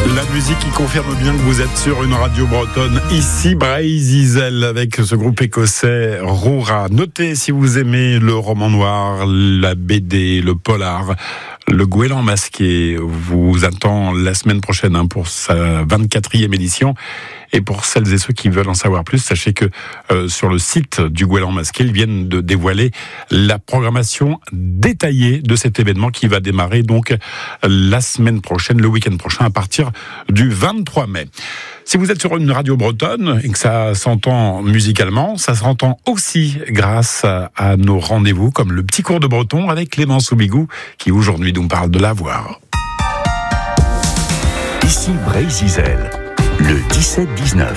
La musique qui confirme bien que vous êtes sur une radio bretonne. Ici, Bray-Zizel avec ce groupe écossais Roura. Notez si vous aimez le roman noir, la BD, le polar. Le Goéland masqué vous attend la semaine prochaine pour sa 24e édition. Et pour celles et ceux qui veulent en savoir plus, sachez que sur le site du Goéland masqué, ils viennent de dévoiler la programmation détaillée de cet événement qui va démarrer donc la semaine prochaine, le week-end prochain, à partir du 23 mai. Si vous êtes sur une radio bretonne et que ça s'entend musicalement, ça s'entend aussi grâce à nos rendez-vous, comme le petit cours de breton avec Clémence Soubigou, qui aujourd'hui nous parle de l'avoir. Ici Bray-Zizel, le 17-19.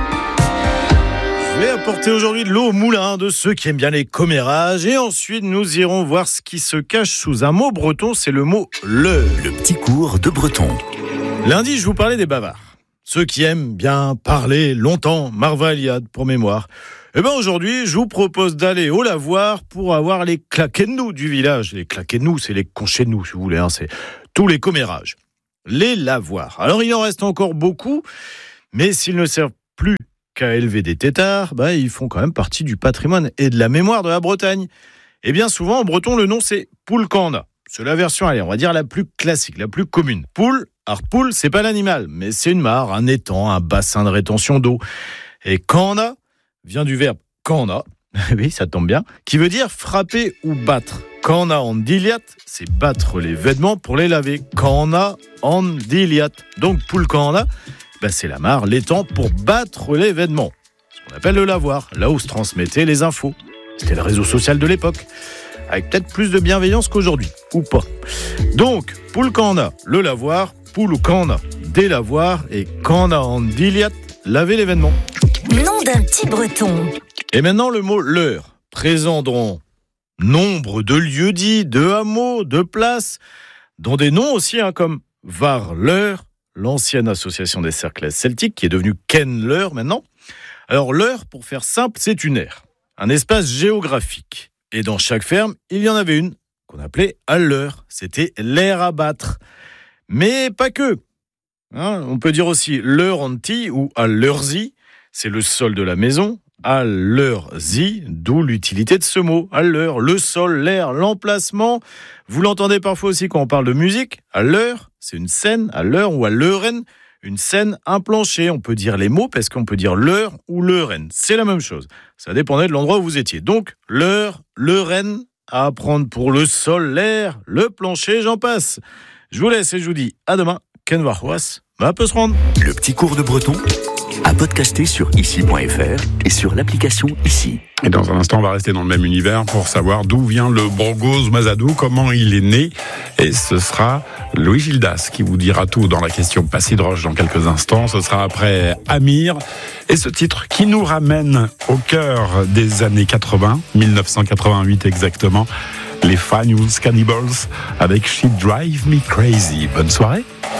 Je vais apporter aujourd'hui de l'eau au moulin de ceux qui aiment bien les commérages et ensuite nous irons voir ce qui se cache sous un mot breton, c'est le mot leurre. Le petit cours de breton. Lundi, je vous parlais des bavards. Ceux qui aiment bien parler longtemps, Marvaliade pour mémoire. Eh bien aujourd'hui, je vous propose d'aller au lavoir pour avoir les claquez-de-nous du village. Les claquez-de-nous, c'est les conchez-de-nous si vous voulez, c'est tous les commérages. Les lavoirs. Alors il en reste encore beaucoup, mais s'ils ne servent plus qu'à élever des têtards, ils font quand même partie du patrimoine et de la mémoire de la Bretagne. Et bien souvent en breton, le nom c'est poulkanda. C'est la version, on va dire la plus classique, la plus commune. Poule, poule, c'est pas l'animal, mais c'est une mare, un étang, un bassin de rétention d'eau. Et kanda vient du verbe kanda, oui, ça tombe bien, qui veut dire frapper ou battre. Kanda en diliat, c'est battre les vêtements pour les laver. Kanda en diliat. Donc poulkanda, c'est la mare, l'étang pour battre les vêtements. Ce qu'on appelle le lavoir, là où se transmettaient les infos. C'était le réseau social de l'époque. Avec peut-être plus de bienveillance qu'aujourd'hui, ou pas. Donc, poulkanda, le lavoir, poulkanda, des lavoirs, et kanda en diliat, laver les vêtements. Nom d'un petit breton. Et maintenant le mot leurre, présent dans nombre de lieux-dits, de hameaux, de places, dont des noms aussi comme Var-Leurre, l'ancienne association des cercles celtiques, qui est devenue Ken-Leurre maintenant. Alors leurre, pour faire simple, c'est une aire, un espace géographique. Et dans chaque ferme, il y en avait une qu'on appelait à l'heure. C'était l'aire à battre. Mais pas que. On peut dire aussi l'heure anti ou à l'heure-zi. C'est le sol de la maison. À l'heure-zi, d'où l'utilité de ce mot. À l'heure, le sol, l'air, l'emplacement. Vous l'entendez parfois aussi quand on parle de musique. À l'heure, c'est une scène. À l'heure ou à l'heuren, une scène, un plancher. On peut dire les mots parce qu'on peut dire l'heure ou l'heuren. C'est la même chose. Ça dépendait de l'endroit où vous étiez. Donc, l'heure, l'heuren, à apprendre pour le sol, l'air, le plancher, j'en passe. Je vous laisse et je vous dis à demain. Ken Varhoas, peut se rendre. Le petit cours de breton à podcaster sur ici.fr et sur l'application Ici. Et dans un instant, on va rester dans le même univers pour savoir d'où vient le Brogos Mazadou, comment il est né. Et ce sera Louis Gildas qui vous dira tout dans la question Passy de Roche dans quelques instants. Ce sera après Amir. Et ce titre qui nous ramène au cœur des années 80, 1988 exactement. Les Fine Cannibals avec She Drive Me Crazy. Bonne soirée.